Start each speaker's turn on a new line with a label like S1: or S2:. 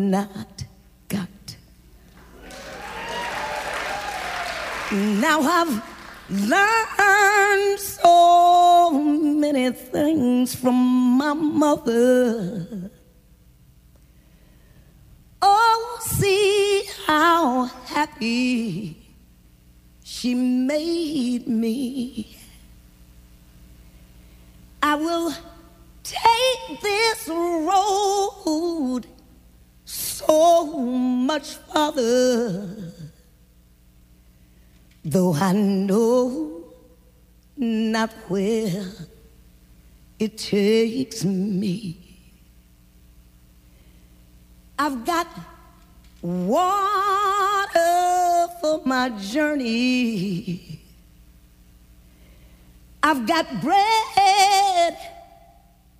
S1: not got. Now I've learned so many things from my mother. Oh, see how happy she made me. I will take this road so much farther, though I know not where it takes me. I've got water for my journey. I've got bread